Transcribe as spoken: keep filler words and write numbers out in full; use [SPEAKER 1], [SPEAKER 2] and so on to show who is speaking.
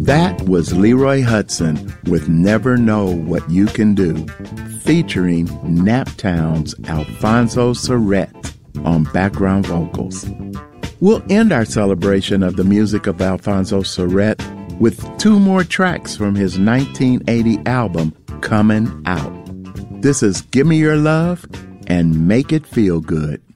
[SPEAKER 1] That was Leroy Hudson with Never Know What You Can Do, featuring Naptown's Alfonso Surrett on background vocals. We'll end our celebration of the music of Alfonso Surrett with two more tracks from his nineteen eighty album, Coming Out. This is Give Me Your Love and Make It Feel Good.